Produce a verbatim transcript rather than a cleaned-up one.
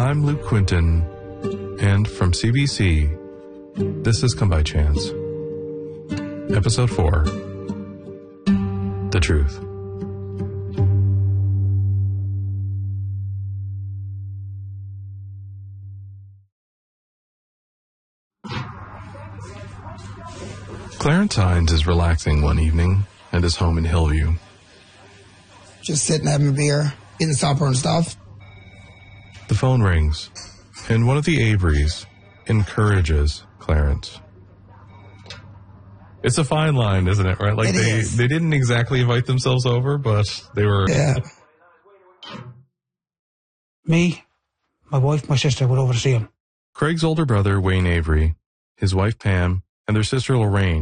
I'm Luke Quinton, and from C B C, this is Come By Chance. Episode four, The Truth. Clarence Hines is relaxing one evening at his home in Hillview. Just sitting having a beer, eating supper and stuff. The phone rings, and one of the Averys encourages Clarence. It's a fine line, isn't it, right? Like it they, is. they didn't exactly invite themselves over, but they were... Yeah. Me, my wife, my sister went over to see him. Craig's older brother, Wayne Avery, his wife, Pam, and their sister, Lorraine,